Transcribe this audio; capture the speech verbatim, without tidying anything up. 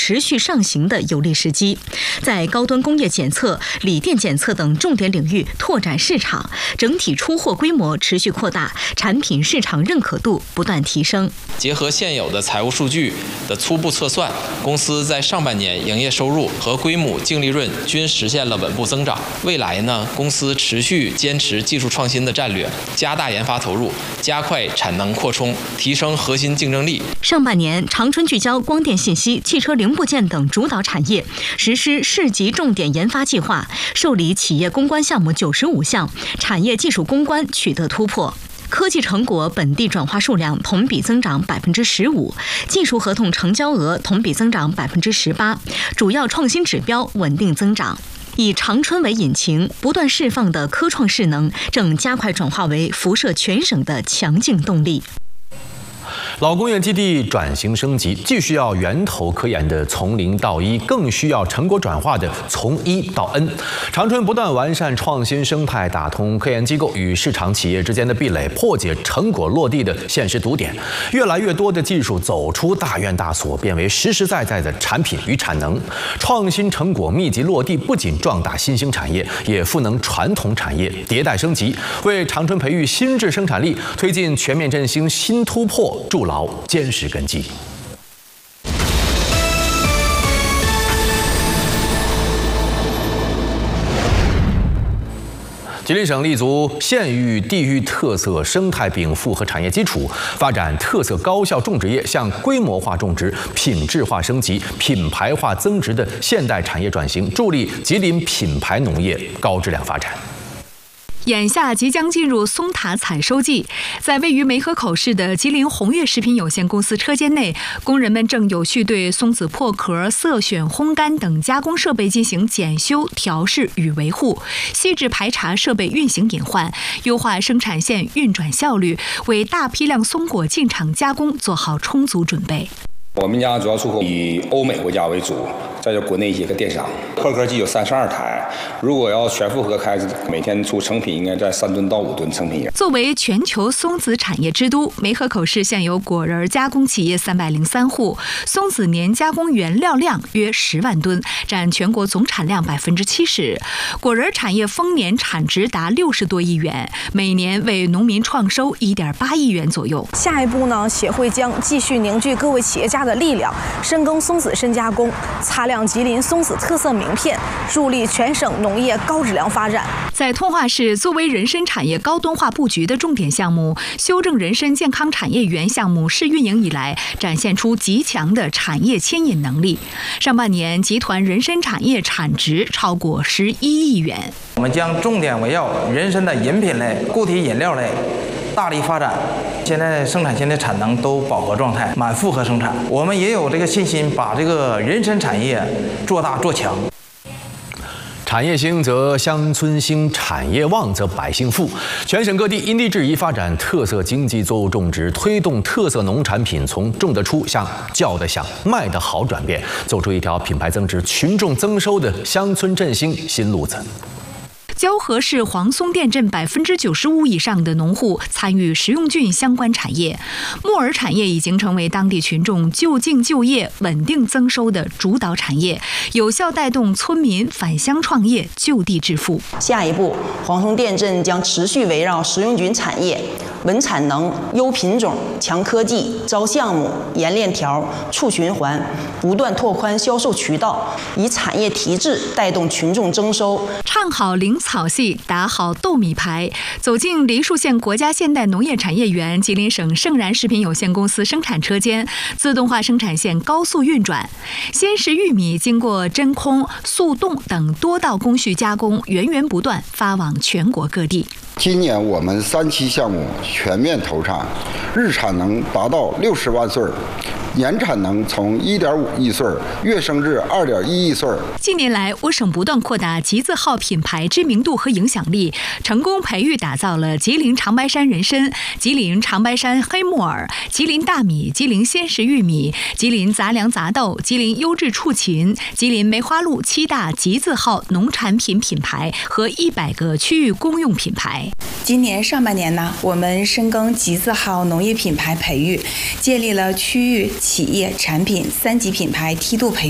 持续上行的有利时机，在高端工业检测、锂电检测等重点领域拓展市场，整体出货规模持续扩大，产品市场认可度不断提升。 结合现有的财务数据的初步测算，公司在上半年营业收入和归母净利润均实现了稳步增长。未来呢，公司持续坚持技术创新的战略，加大研发投入，加快产能扩充，提升核心竞争力。 上半年，长春聚焦光电信息、汽车零部件等主导产业，实施市级重点研发计划，受理企业攻关项目九十五项，产业技术攻关取得突破。科技成果本地转化数量同比增长百分之十五，技术合同成交额同比增长百分之十八，主要创新指标稳定增长。以长春为引擎，不断释放的科创势能正加快转化为辐射全省的强劲动力。 老工业基地转型升级，既需要源头科研的从零到一，更需要成果转化的从一到 N。长春不断完善创新生态，打通科研机构与市场企业之间的壁垒，破解成果落地的现实堵点。越来越多的技术走出大院大所，变为实实在在的产品与产能。创新成果密集落地，不仅壮大新兴产业，也赋能传统产业迭代升级，为长春培育新质生产力、推进全面振兴新突破筑牢坚实根基。吉林省立足县域地域特色生态禀赋和产业基础，发展特色高效种植业向规模化种植、品质化升级、品牌化增值的现代产业转型，助力吉林品牌农业高质量发展。 眼下即将进入松塔采收季，在位于梅河口市的吉林红悦食品有限公司车间内，工人们正有序对松子破壳、色选、烘干等加工设备进行检修、调试与维护，细致排查设备运行隐患，优化生产线运转效率，为大批量松果进场加工做好充足准备。 我们家主要出口以欧美国家为主，再就国内一些个电商。破壳机有三十二台，如果要全负荷开，每天出成品应该在三吨到五吨成品。 作为全球松子产业之都，梅河口市现有果仁加工企业三百零三户，松子年加工原料量约十万吨，占全国总产量百分之七十。果仁产业丰年产值达六十多亿元，每年为农民创收一点八亿元左右。 下一步呢，协会将继续凝聚各位企业家的力量，深耕松子深加工，擦亮吉林松子特色名片，助力全省农业高质量发展。 在通化市，作为人参产业高端化布局的重点项目，修正人参健康产业园项目试运营以来，展现出极强的产业牵引能力。上半年，集团人参产业产值超过十一亿元。 我们将重点围绕人参的饮品类、固体饮料类大力发展，现在生产线的产能都饱和状态，满负荷生产。我们也有这个信心，把这个人参产业做大做强。 产业兴则乡村兴，产业旺则百姓富。全省各地因地制宜发展特色经济作物种植，推动特色农产品从种得出向叫得响、卖得好转变，走出一条品牌增值、群众增收的乡村振兴新路子。 蛟河市黄松店镇百分之九十五以上的农户参与食用菌相关产业，木耳产业已经成为当地群众就近就业、稳定增收的主导产业，有效带动村民返乡创业、就地致富。 下一步，黄松店镇将持续围绕食用菌产业、稳产能、优品种、强科技、招项目、严链条、促循环，不断拓宽销售渠道，以产业提质带动群众增收。 唱好灵草系，打好豆米牌。走进梨树县国家现代农业产业园，吉林省盛然食品有限公司生产车间，自动化生产线高速运转。鲜食玉米经过真空、速冻等多道工序加工，源源不断发往全国各地。 今年我们三期项目全面投产，日产能达到六十万穗，年产能从一点五亿穗跃升至二点一亿穗。 近年来，我省不断扩大吉字号品牌知名度和影响力，成功培育打造了吉林长白山人参、吉林长白山黑木耳、吉林大米、吉林鲜食玉米、吉林杂粮杂豆、吉林优质畜禽、吉林梅花鹿七大吉字号农产品品牌和一百个区域公用品牌。 今年上半年呢，我们深耕吉字号农业品牌培育，建立了区域企业产品三级品牌梯度培育。